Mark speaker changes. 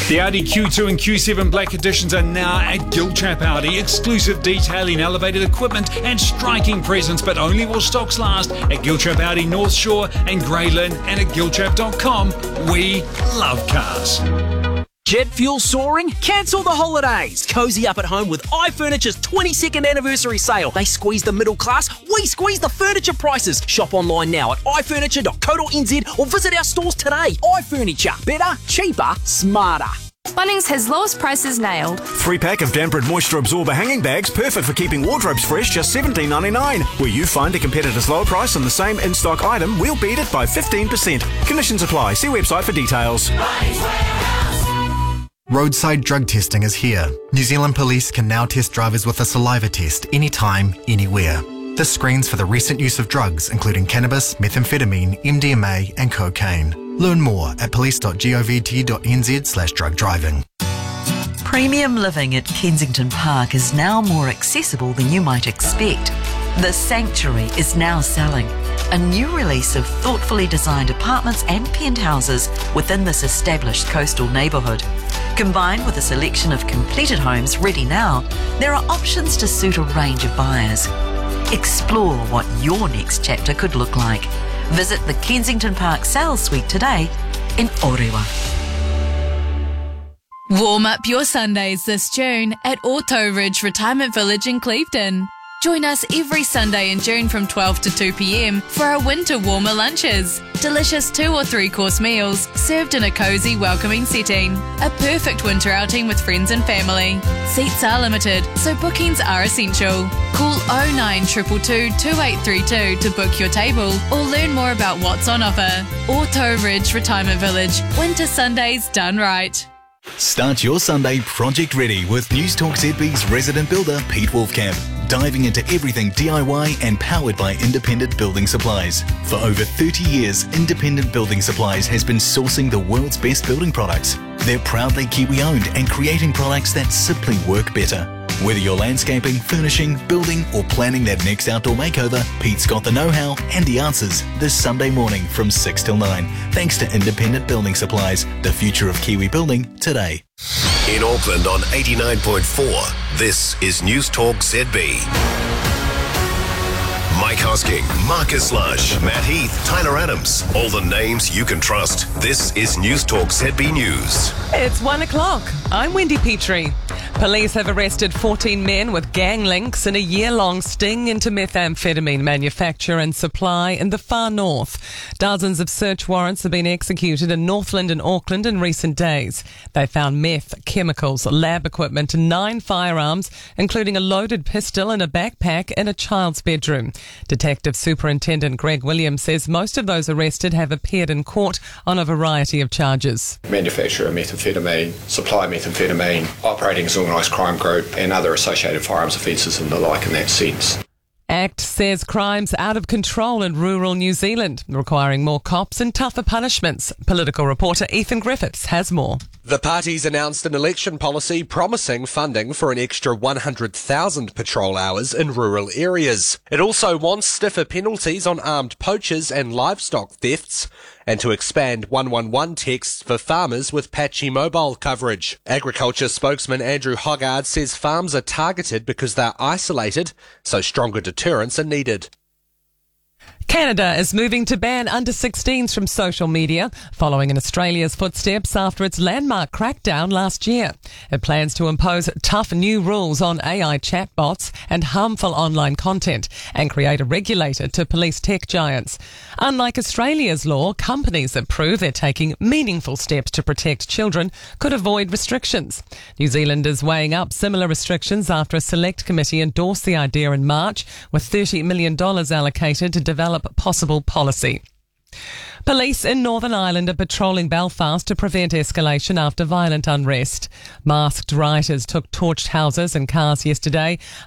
Speaker 1: The Audi Q2 and Q7 Black Editions are now at Giltrap Audi. Exclusive detailing, elevated equipment and striking presence, but only while stocks last at Giltrap Audi North Shore and Greyland and at giltrap.com. We love cars.
Speaker 2: Jet fuel soaring? Cancel the holidays. Cozy up at home with iFurniture's 22nd anniversary sale. They squeeze the middle class, we squeeze the furniture prices. Shop online now at ifurniture.co.nz or visit our stores today. iFurniture. Better, cheaper, smarter.
Speaker 3: Bunnings has lowest prices nailed.
Speaker 4: 3-pack of Dampered Moisture Absorber hanging bags, perfect for keeping wardrobes fresh, just $17.99. Where you find a competitor's lower price on the same in-stock item, we'll beat it by 15%. Conditions apply. See website for details.
Speaker 5: Roadside drug testing is here. New Zealand Police can now test drivers with a saliva test anytime, anywhere. This screens for the recent use of drugs, including cannabis, methamphetamine, MDMA and cocaine. Learn more at police.govt.nz/drug driving.
Speaker 6: Premium living at Kensington Park is now more accessible than you might expect. The Sanctuary is now selling. A new release of thoughtfully designed apartments and penthouses within this established coastal neighbourhood. Combined with a selection of completed homes ready now, there are options to suit a range of buyers. Explore what your next chapter could look like. Visit the Kensington Park Sales Suite today in Orewa.
Speaker 7: Warm up your Sundays this June at Auto Ridge Retirement Village in Clevedon. Join us every Sunday in June from 12 to 2 p.m. for our winter warmer lunches. Delicious 2 or 3 course meals served in a cosy, welcoming setting. A perfect winter outing with friends and family. Seats are limited, so bookings are essential. Call 0922 2832 to book your table or learn more about what's on offer. Auto Ridge Retirement Village. Winter Sundays done right.
Speaker 8: Start your Sunday project ready with Newstalk ZB's resident builder Pete Wolfcamp. Diving into everything DIY and powered by Independent Building Supplies. For over 30 years, Independent Building Supplies has been sourcing the world's best building products. They're proudly Kiwi owned and creating products that simply work better. Whether you're landscaping, furnishing, building or planning that next outdoor makeover, Pete's got the know-how and the answers this Sunday morning from 6 till 9. Thanks to Independent Building Supplies, the future of Kiwi building today.
Speaker 9: In Auckland on 89.4, this is Newstalk ZB. Mike Hosking, Marcus Lush, Matt Heath, Tyler Adams. All the names you can trust. This is Newstalk ZB News.
Speaker 10: It's 1 o'clock. I'm Wendy Petrie. Police have arrested 14 men with gang links in a year-long sting into methamphetamine manufacture and supply in the far north. Dozens of search warrants have been executed in Northland and Auckland in recent days. They found meth, chemicals, lab equipment and 9 firearms, including a loaded pistol and a backpack in a child's bedroom. Detective Superintendent Greg Williams says most of those arrested have appeared in court on a variety of charges.
Speaker 11: Manufacture of methamphetamine, supply of methamphetamine, operating as an organised crime group and other associated firearms offences and the like in that sense.
Speaker 10: ACT says crime's out of control in rural New Zealand, requiring more cops and tougher punishments. Political reporter Ethan Griffiths has more.
Speaker 12: The party's announced an election policy promising funding for an extra 100,000 patrol hours in rural areas. It also wants stiffer penalties on armed poachers and livestock thefts, and to expand 111 texts for farmers with patchy mobile coverage. Agriculture spokesman Andrew Hoggard says farms are targeted because they're isolated, so stronger deterrents are needed.
Speaker 10: Canada is moving to ban under-16s from social media, following in Australia's footsteps after its landmark crackdown last year. It plans to impose tough new rules on AI chatbots and harmful online content, and create a regulator to police tech giants. Unlike Australia's law, companies that prove they're taking meaningful steps to protect children could avoid restrictions. New Zealand is weighing up similar restrictions after a select committee endorsed the idea in March, with $30 million allocated to develop possible policy. Police in Northern Ireland are patrolling Belfast to prevent escalation after violent unrest. Masked rioters took torched houses and cars yesterday